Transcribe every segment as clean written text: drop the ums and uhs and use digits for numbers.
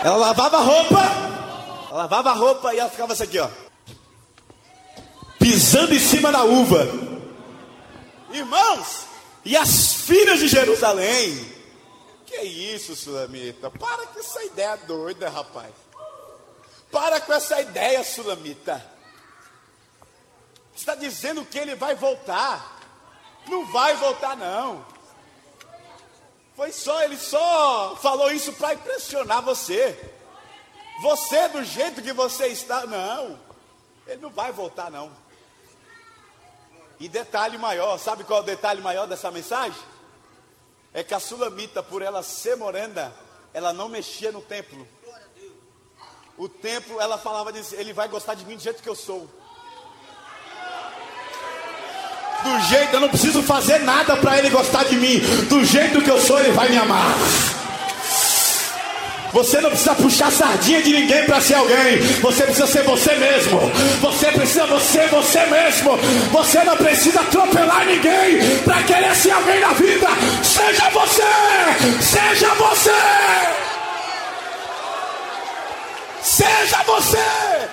Ela lavava a roupa e ela ficava assim aqui, ó, pisando em cima da uva. Irmãos, e as filhas de Jerusalém? Que isso, Sulamita? Para com essa ideia doida, rapaz. Para com essa ideia, Sulamita. Você está dizendo que ele vai voltar? Não vai voltar, não. Ele só falou isso para impressionar você. Você do jeito que você está, não. Ele não vai voltar, não. E detalhe maior, sabe qual é o detalhe maior dessa mensagem? É que a Sulamita, por ela ser morena, ela não mexia no templo. O templo, ela falava disso, ele vai gostar de mim do jeito que eu sou. Do jeito, eu não preciso fazer nada para ele gostar de mim. Do jeito que eu sou, ele vai me amar. Você não precisa puxar sardinha de ninguém para ser alguém. Você precisa ser você mesmo. Você precisa você mesmo. Você não precisa atropelar ninguém para querer ser alguém na vida. Seja você. Seja você. Seja você.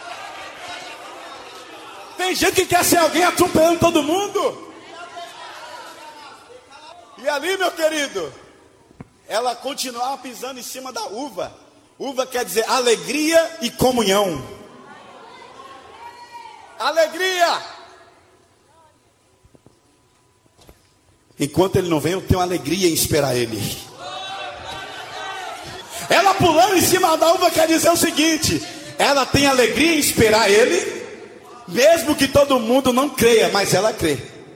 Tem gente que quer ser alguém atropelando todo mundo. E ali, meu querido, ela continuava pisando em cima da uva. Uva quer dizer alegria e comunhão. Alegria. Enquanto ele não vem, eu tenho alegria em esperar ele. Ela pulando em cima da uva quer dizer o seguinte: ela tem alegria em esperar ele, mesmo que todo mundo não creia, mas ela crê.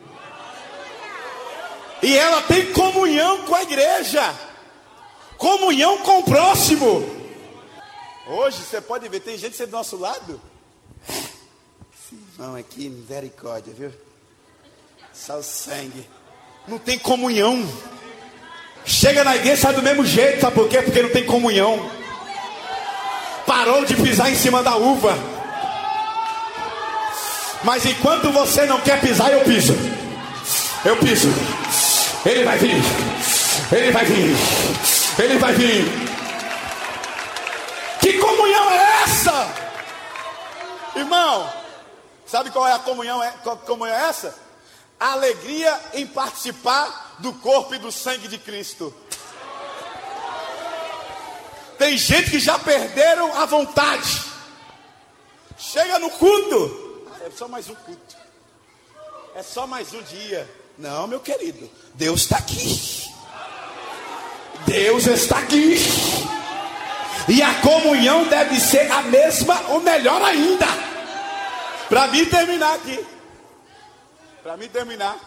E ela tem comunhão com a igreja, comunhão com o próximo. Hoje você pode ver, tem gente do nosso lado. Não, aqui misericórdia, viu? Só o sangue. Não tem comunhão. Chega na igreja, sai do mesmo jeito, sabe por quê? Porque não tem comunhão. Parou de pisar em cima da uva. Mas enquanto você não quer pisar, eu piso. Eu piso. Ele vai vir. Ele vai vir. Ele vai vir. Que comunhão é essa? Irmão, sabe qual é a comunhão? Qual comunhão é essa? A alegria em participar do corpo e do sangue de Cristo. Tem gente que já perderam a vontade. Chega no culto. É só mais um culto. É só mais um dia. Não, meu querido, Deus está aqui. Deus está aqui. E a comunhão deve ser a mesma, ou melhor ainda. Para mim terminar aqui. Para mim terminar.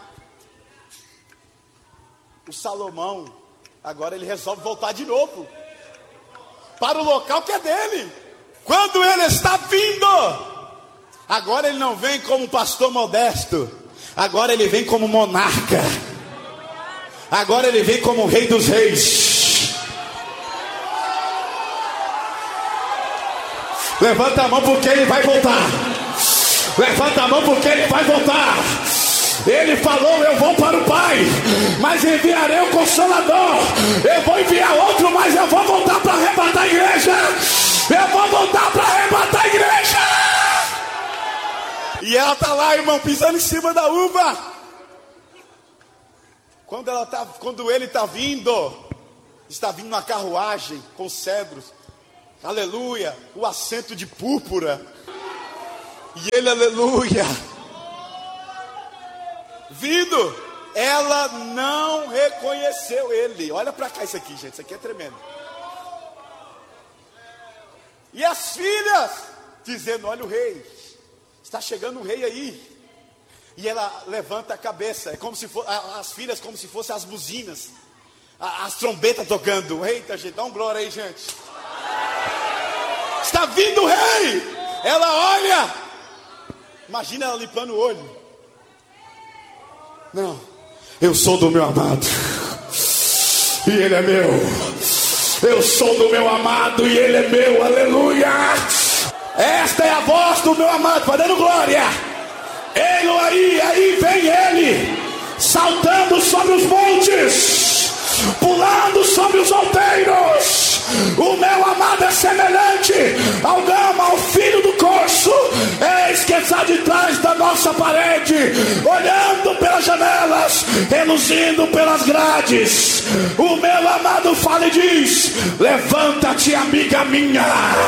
O Salomão, agora ele resolve voltar de novo para o local que é dele. Quando ele está vindo, agora ele não vem como pastor modesto. Agora ele vem como monarca. Agora ele vem como rei dos reis. Levanta a mão porque ele vai voltar. Levanta a mão porque ele vai voltar. Ele falou: eu vou para o Pai, mas enviarei o Consolador. Eu vou enviar outro, mas eu vou voltar para arrebatar a igreja. Eu vou voltar para arrebatar a igreja. E ela está lá, irmão, pisando em cima da uva. Quando ele está vindo uma carruagem com cedros. Aleluia, o assento de púrpura. E ele, aleluia, vindo, ela não reconheceu ele. Olha para cá isso aqui, gente, isso aqui é tremendo. E as filhas dizendo: olha o rei, está chegando o rei aí. E ela levanta a cabeça, é como se fosse, as filhas como se fossem as buzinas, as trombetas tocando. Eita, gente, dá um glória aí, gente. Está vindo o rei. Ela olha, imagina ela limpando o olho. Não, eu sou do meu amado e ele é meu. Eu sou do meu amado e ele é meu, aleluia. Esta é a voz do meu amado, vai dando glória. Ele aí vem ele, saltando sobre os montes, pulando sobre os outeiros. O meu amado é nossa parede, olhando pelas janelas, reluzindo pelas grades. O meu amado fala e diz: levanta-te, amiga minha,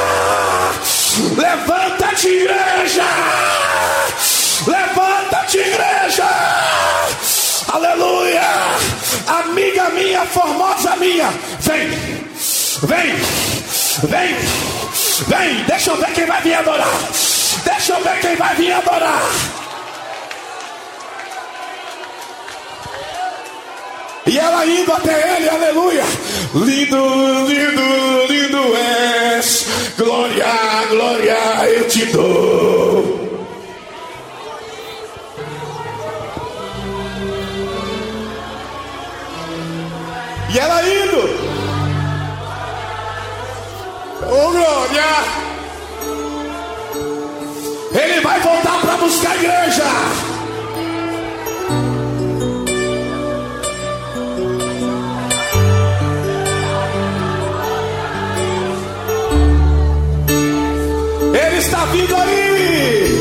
levanta-te, igreja, levanta-te, igreja, aleluia. Amiga minha, formosa minha, vem, vem, vem, vem. Deixa eu ver quem vai vir adorar, deixa eu ver quem vai vir adorar. E ela indo até ele, aleluia. Lindo, lindo, lindo és, glória, glória eu te dou. E ela indo, oh glória. Ele vai voltar para buscar a igreja. Ele está vindo aí.